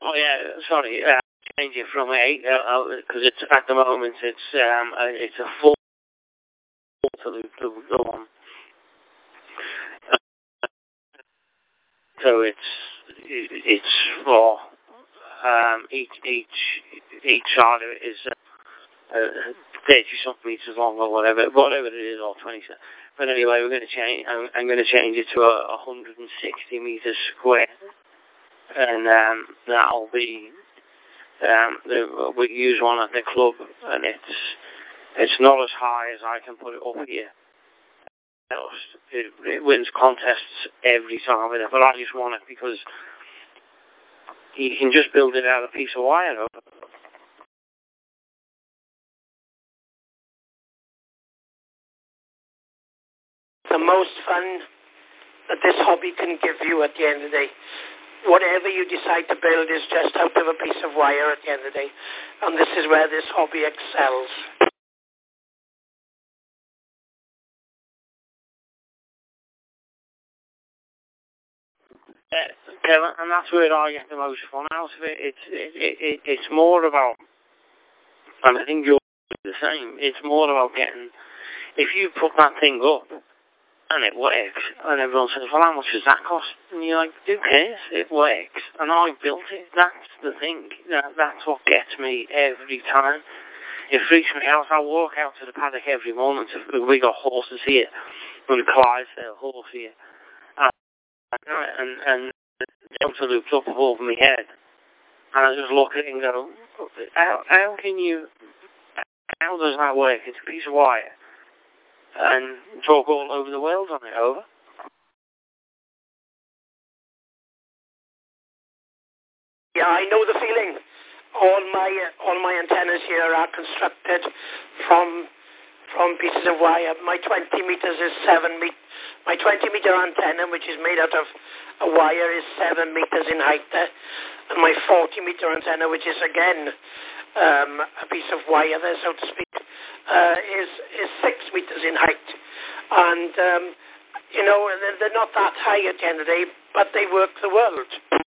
Oh yeah, sorry. Change it from 8 because it's at the moment it's a full to the one. So it's for each side of it is 30 something meters long or whatever it is, or 20. But anyway, we're going to change. I'm going to change it to 160 meters square, and that'll be. We use one at the club, and it's not as high as I can put it up here. It wins contests every time with it, but I just want it because you can just build it out of a piece of wire. The most fun that this hobby can give you at the end of the day. Whatever you decide to build is just out of a piece of wire at the end of the day. And this is where this hobby excels. Kevin, and that's where I get the most fun out of it. It's more about, and I think you're the same, it's more about getting, if you put that thing up, and it works, and everyone says, well, how much does that cost? And you're like, who cares? It works. And I built it. That's the thing. That's what gets me every time. It freaks me out. I walk out to the paddock every morning. We got horses here. And the Clydesdale horse here. And the delta loops up above my head. And I just look at it and go, how does that work? It's a piece of wire. And talk all over the world on it, over. Yeah, I know the feeling. All my antennas here are constructed from pieces of wire. My 20 meters is 7 meters. My 20 meter antenna, which is made out of a wire, is 7 meters in height. And my 40 meter antenna, which is again a piece of wire there, so to speak, is 6 meters in height. And, they're not that high at the end of the day, but they work the world.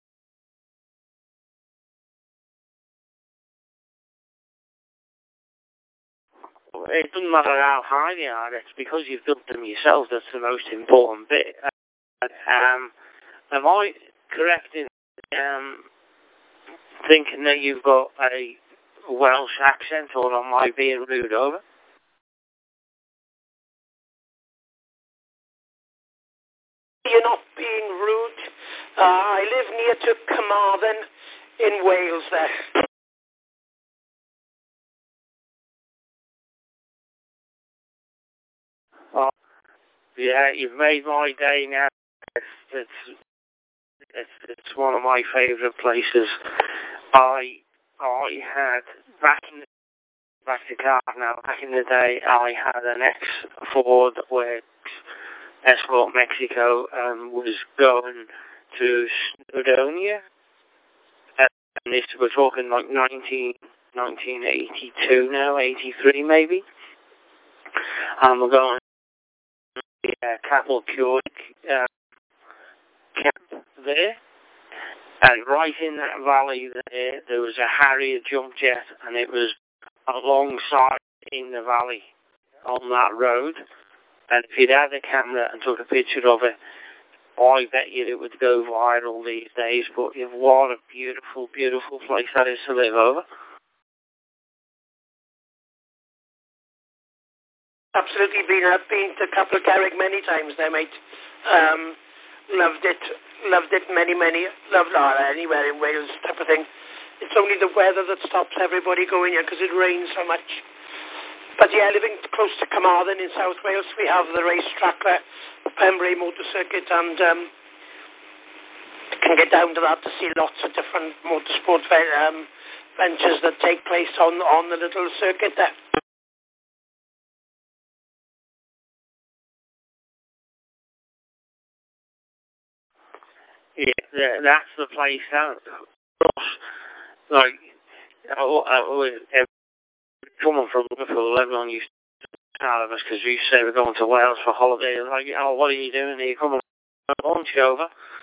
It doesn't matter how high they are, it's because you've built them yourself that's the most important bit. Am I correct in thinking that you've got a Welsh accent, or am I being rude, over? You're not being rude. I live near to Carmarthen in Wales there. Oh, yeah, you've made my day now. It's one of my favourite places. I had back in the day, I had an X-Ford Works Escort Mexico and was going to Snowdonia. And this, we're talking like 1982 now, 83 maybe. And we're going to the Capel Curig camp there. And right in that valley there was a Harrier jump jet, and it was alongside in the valley on that road. And if you'd had a camera and took a picture of it, I bet you it would go viral these days. But what a beautiful, beautiful place that is to live, over. Absolutely I've been to Capel Curig many times there, mate. Loved it loved anywhere in Wales type of thing. It's only the weather that stops everybody going here because it rains so much. But yeah, living close to Carmarthen in South Wales, we have the racetrack there, Pembrey Motor Circuit, and can get down to that to see lots of different motorsport ventures that take place on the little circuit there. Yeah, that's the place out. Like, coming from Liverpool, everyone used to tell us because we used to say we're going to Wales for holiday. Like, oh, what are you doing? Are you coming on lunch over?